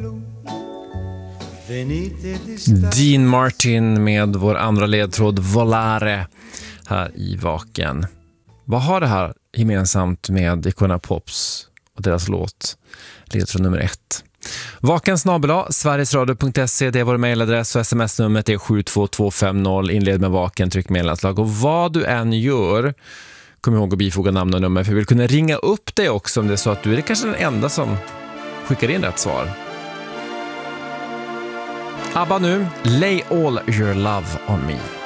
Dean Martin med vår andra ledtråd Volare här i Vaken. Vad har det här gemensamt med Icona Pops och deras låt ledtråd nummer 1? Vaken@, sverigesradio.se, det är vår mejladress och sms-numret är 72250. Inled med Vaken, tryck meddelandslag. Och vad du än gör, kom ihåg att bifoga namn och nummer, för vi vill kunna ringa upp dig också om det är så att du är kanske den enda som skickar in rätt svar. ABBA nu, Lay All Your Love On Me.